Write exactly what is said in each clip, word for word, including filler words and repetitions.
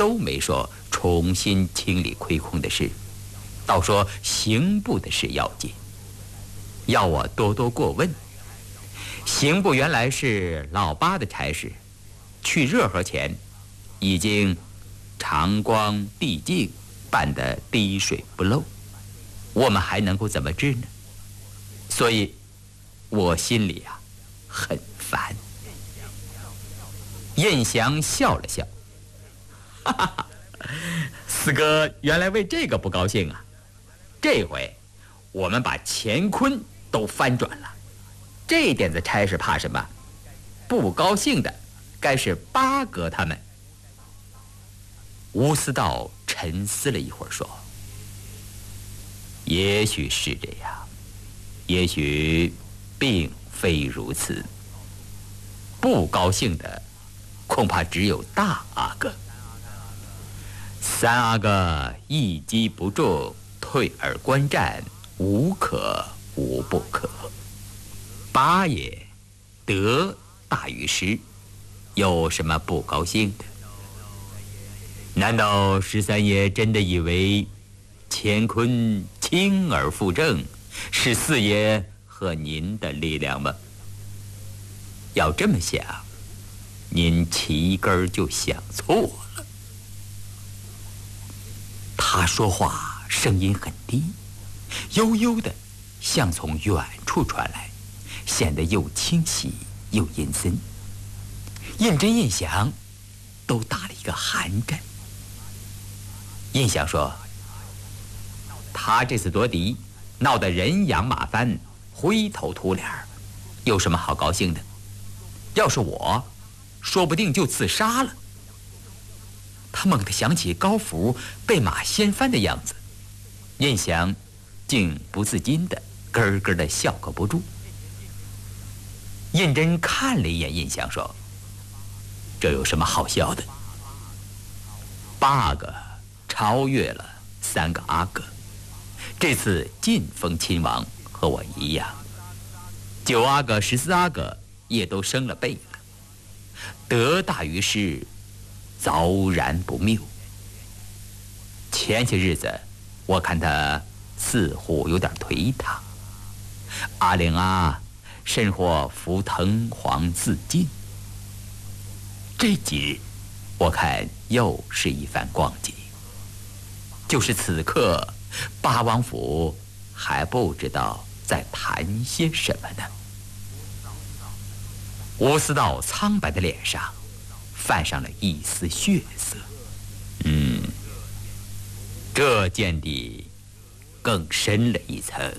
都没说重新清理亏空的事，倒说刑部的事要紧，要我多多过问。刑部原来是老八的差事，去热河前已经长光地净，办得滴水不漏，我们还能够怎么治呢？所以我心里啊很烦。燕祥笑了笑，哈哈哈，四哥原来为这个不高兴啊。这回我们把乾坤都翻转了，这点子差事怕什么？不高兴的该是八哥他们。吴思道沉思了一会儿说，也许是这样，也许并非如此。不高兴的恐怕只有大阿哥。三阿哥一击不中，退而观战，无可无不可。八爷德大于失，有什么不高兴的？难道十三爷真的以为乾坤轻而复正是四爷和您的力量吗？要这么想，您齐根就想错了。他说话声音很低，悠悠的，像从远处传来，显得又清晰又阴森。胤禛、胤祥都打了一个寒战。胤祥说，他这次夺嫡闹得人仰马翻，灰头土脸，有什么好高兴的？要是我，说不定就自杀了。他猛地想起高福被马掀翻的样子，胤祥竟不自禁的咯咯的笑个不住。胤禛看了一眼胤祥说，这有什么好笑的？八个超越了三个阿哥，这次晋封亲王和我一样，九阿哥十四阿哥也都升了辈了，德大于失，凿然不谬。前些日子我看他似乎有点颓唐，阿玲啊甚或扶藤黄自尽。这几日我看又是一番光景，就是此刻八王府还不知道在谈些什么呢。吴思道苍白的脸上泛上了一丝血色。嗯，这见地更深了一层。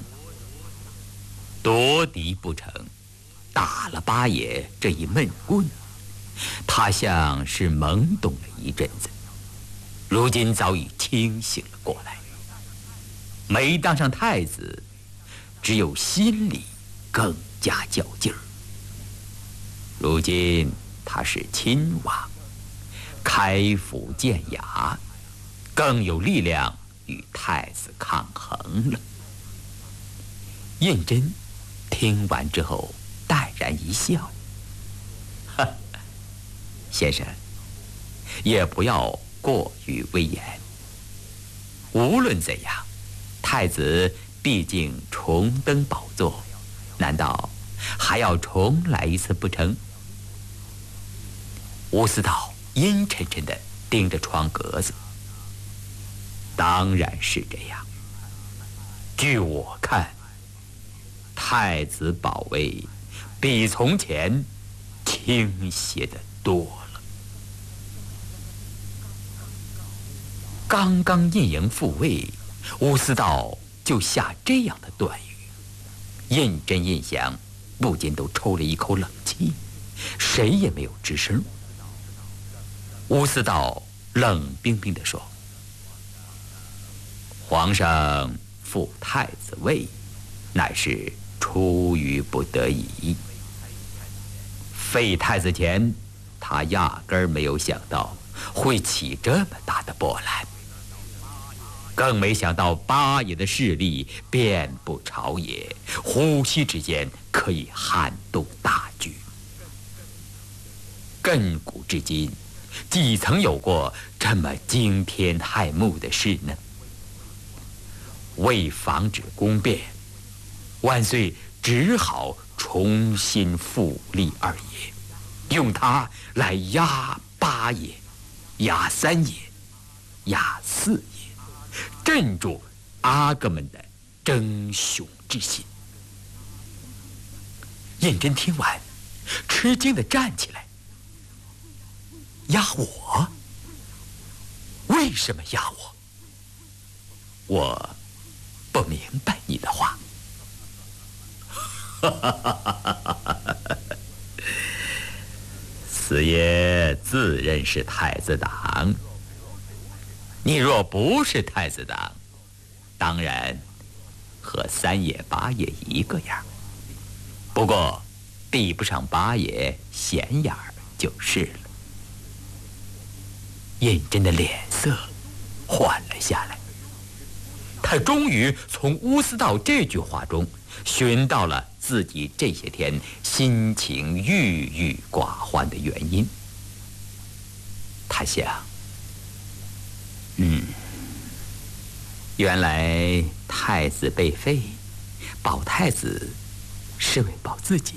夺嫡不成，打了八爷这一闷棍，他像是懵懂了一阵子，如今早已清醒了过来。没当上太子，只有心里更加较劲儿。如今他是亲王，开府建雅，更有力量与太子抗衡了。胤禛听完之后淡然一笑，哈，先生也不要过于威严。无论怎样，太子毕竟重登宝座，难道还要重来一次不成？吴思道阴沉沉地盯着窗格子。当然是这样。据我看，太子宝位比从前倾斜得多了。刚刚胤禛复位，吴思道就下这样的断语，胤禛、胤祥不禁都抽了一口冷气，谁也没有吱声。吴思道冷冰冰地说，皇上复太子位，乃是出于不得已。废太子前，他压根儿没有想到会起这么大的波澜，更没想到八爷的势力遍布朝野，呼吸之间可以撼动大局。亘古至今， 几曾有过这么惊天骇目的事呢？为防止宫变，万岁只好重新复立二爷，用它来压八爷、压三爷、压四爷，镇住阿哥们的争雄之心。胤禛听完，吃惊地站起来：“压我？为什么压我？我不明白你的话。”四爷自认是太子党，你若不是太子党，当然和三爷八爷一个样，不过比不上八爷显眼儿就是了。胤禛的脸色缓了下来，他终于从乌思道这句话中寻到了自己这些天心情郁郁寡欢的原因。他想，嗯，原来太子被废，保太子是为保自己，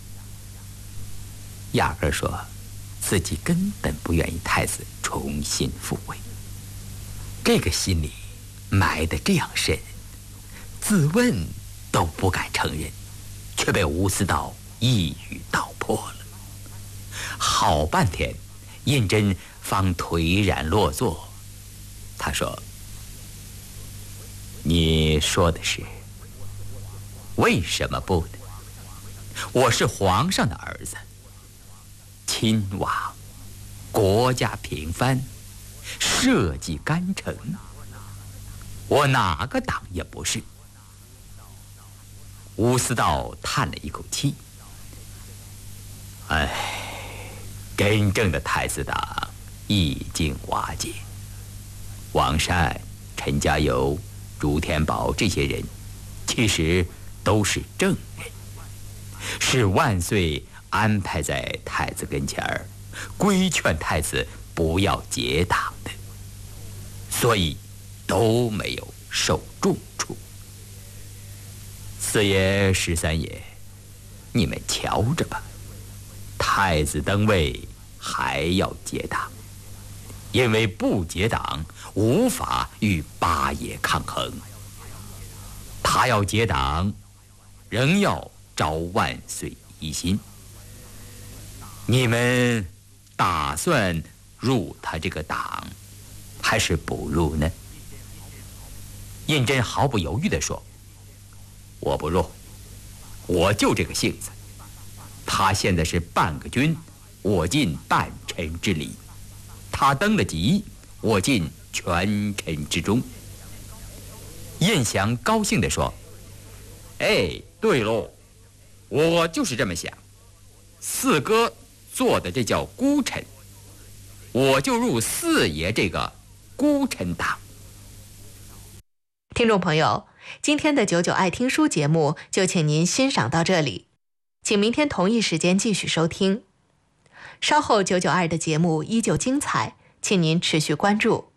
压根儿说自己根本不愿意太子重新复位。这个心里埋得这样深，自问都不敢承认，却被乌思道一语道破了。好半天，胤禛方颓然落座。他说：“你说的是，为什么不呢？我是皇上的儿子，亲王，国家平藩，社稷干城，我哪个党也不是。”乌思道叹了一口气：“哎，真正的太子党已经瓦解，王善、陈家猷、朱天宝这些人其实都是正人，是万岁安排在太子跟前儿，规劝太子不要结党的，所以都没有受重处。四爷、十三爷，你们瞧着吧，太子登位还要结党，因为不结党无法与八爷抗衡。他要结党，仍要招万岁疑心。你们打算入他这个党，还是不入呢？”胤禛毫不犹豫地说：“我不入，我就这个性子。他现在是半个君，我尽半臣之礼；他登了基，我尽全臣之忠。”胤祥高兴地说：“哎，对喽，我就是这么想。四哥做的这叫孤臣，我就入四爷这个孤臣党。” 听众朋友，今天的九九爱听书节目就请您欣赏到这里，请明天同一时间继续收听。稍后九九二的节目依旧精彩，请您持续关注。